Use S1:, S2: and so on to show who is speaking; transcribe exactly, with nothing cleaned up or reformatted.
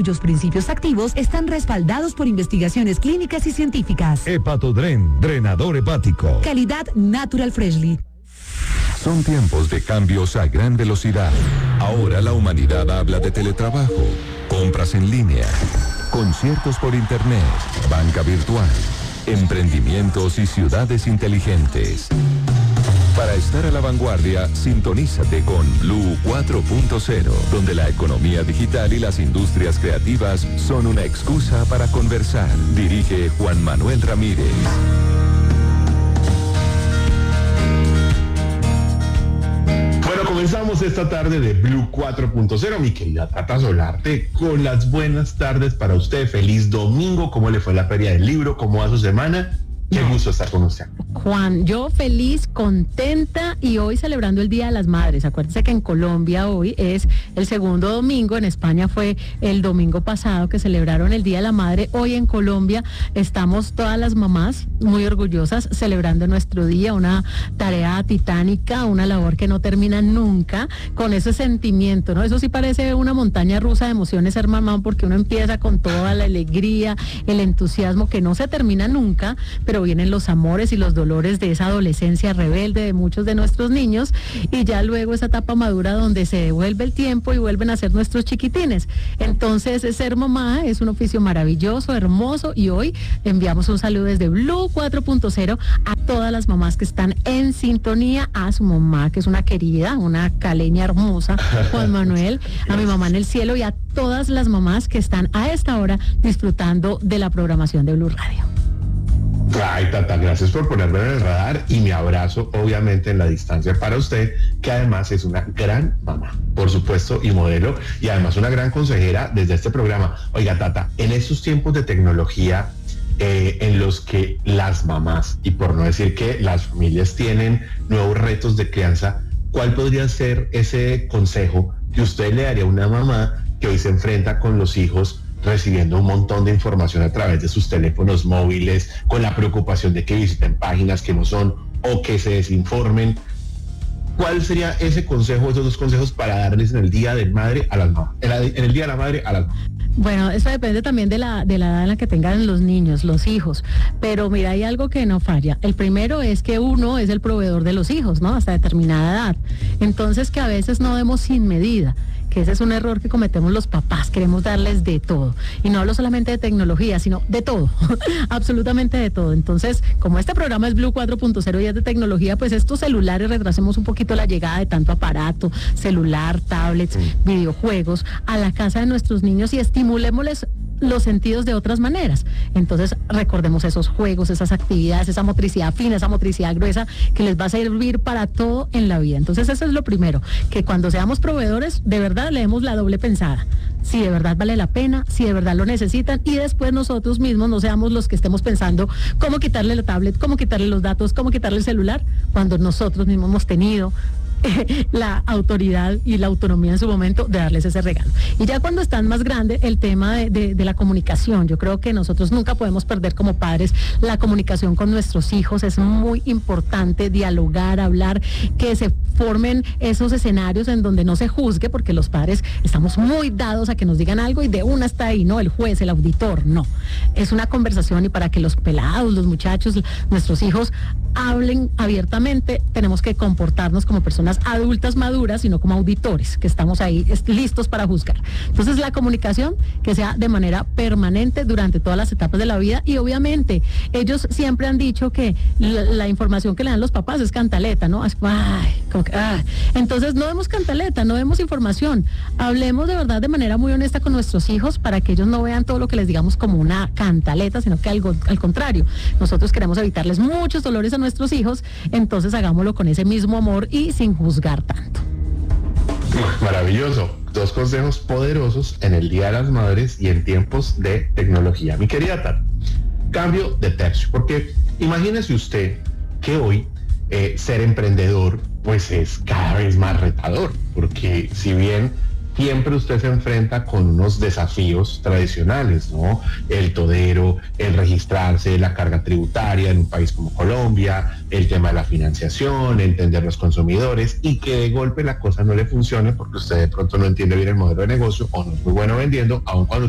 S1: cuyos principios activos están respaldados por investigaciones clínicas y científicas.
S2: Hepatodren, drenador hepático.
S1: Calidad Natural Freshly.
S2: Son tiempos de cambios a gran velocidad. Ahora la humanidad habla de teletrabajo, compras en línea, conciertos por internet, banca virtual, emprendimientos y ciudades inteligentes. Para estar a la vanguardia, sintonízate con Blue cuatro punto cero, donde la economía digital y las industrias creativas son una excusa para conversar. Dirige Juan Manuel Ramírez.
S3: Bueno, comenzamos esta tarde de Blue cuatro punto cero, mi querida Tata Solarte, con las buenas tardes para usted. Feliz domingo. ¿Cómo le fue la feria del libro? ¿Cómo va su semana? Qué gusto estar con usted.
S4: Juan, yo feliz, contenta y hoy celebrando el Día de las Madres. Acuérdense que en Colombia hoy es el segundo domingo, en España fue el domingo pasado que celebraron el Día de la Madre. Hoy en Colombia estamos todas las mamás muy orgullosas celebrando nuestro día, una tarea titánica, una labor que no termina nunca, con ese sentimiento, ¿no? Eso sí parece una montaña rusa de emociones ser mamá, porque uno empieza con toda la alegría, el entusiasmo que no se termina nunca, pero vienen los amores y los dolores de esa adolescencia rebelde de muchos de nuestros niños, y ya luego esa etapa madura donde se devuelve el tiempo y vuelven a ser nuestros chiquitines. Entonces, ser mamá es un oficio maravilloso, hermoso, y hoy enviamos un saludo desde Blue cuatro punto cero a todas las mamás que están en sintonía, a su mamá, que es una querida, una caleña hermosa, Juan Manuel, a mi mamá en el cielo, y a todas las mamás que están a esta hora disfrutando de la programación de Blue Radio.
S3: Ay, Tata, gracias por ponerme en el radar, y mi abrazo obviamente en la distancia para usted, que además es una gran mamá, por supuesto, y modelo, y además una gran consejera desde este programa. Oiga, Tata, en estos tiempos de tecnología eh, en los que las mamás, y por no decir que las familias tienen nuevos retos de crianza, ¿cuál podría ser ese consejo que usted le daría a una mamá que hoy se enfrenta con los hijos recibiendo un montón de información a través de sus teléfonos móviles, con la preocupación de que visiten páginas que no son o que se desinformen? ¿Cuál sería ese consejo, esos dos consejos para darles en el Día del Madre a las mamás, en, la, en el Día de la Madre a las mamás?
S4: Bueno, eso depende también de la, de la edad en la que tengan los niños, los hijos, pero mira, hay algo que no falla. El primero es que uno es el proveedor de los hijos, ¿no? Hasta determinada edad. Entonces, que a veces no demos sin medida, que ese es un error que cometemos los papás, queremos darles de todo. Y no hablo solamente de tecnología, sino de todo, absolutamente de todo. Entonces, como este programa es Blue cuatro punto cero y es de tecnología, pues estos celulares retrasemos un poquito la llegada de tanto aparato, celular, tablets, videojuegos, a la casa de nuestros niños, y estimulémosles los sentidos de otras maneras. Entonces, recordemos esos juegos, esas actividades, esa motricidad fina, esa motricidad gruesa, que les va a servir para todo en la vida. Entonces, eso es lo primero, que cuando seamos proveedores, de verdad le demos la doble pensada, si de verdad vale la pena, si de verdad lo necesitan, y después nosotros mismos no seamos los que estemos pensando cómo quitarle la tablet, cómo quitarle los datos, cómo quitarle el celular, cuando nosotros mismos hemos tenido la autoridad y la autonomía en su momento de darles ese regalo. Y ya cuando están más grandes, el tema de, de, de la comunicación, yo creo que nosotros nunca podemos perder como padres la comunicación con nuestros hijos. Es muy importante dialogar, hablar, que se formen esos escenarios en donde no se juzgue, porque los padres estamos muy dados a que nos digan algo y de una está ahí, no, el juez, el auditor, no. Es una conversación, y para que los pelados, los muchachos, nuestros hijos hablen abiertamente, tenemos que comportarnos como personas adultas maduras y no como auditores, que estamos ahí listos para juzgar. Entonces, la comunicación que sea de manera permanente durante todas las etapas de la vida, y obviamente ellos siempre han dicho que la, la información que le dan los papás es cantaleta, ¿no? Es, ay, como que, ay. Entonces, no demos cantaleta, no demos información, hablemos de verdad de manera muy honesta con nuestros hijos, para que ellos no vean todo lo que les digamos como una cantaleta, sino que algo, al contrario, nosotros queremos evitarles muchos dolores a nuestros hijos, entonces hagámoslo con ese mismo amor y sin juzgar tanto.
S3: Maravilloso. Dos consejos poderosos en el Día de las Madres y en tiempos de tecnología. Mi querida Tata, cambio de tercio, porque imagínese usted que hoy eh, ser emprendedor pues es cada vez más retador, porque si bien siempre usted se enfrenta con unos desafíos tradicionales, ¿no? El todero, el registrarse, la carga tributaria en un país como Colombia, el tema de la financiación, entender los consumidores, y que de golpe la cosa no le funcione porque usted de pronto no entiende bien el modelo de negocio o no es muy bueno vendiendo, aun cuando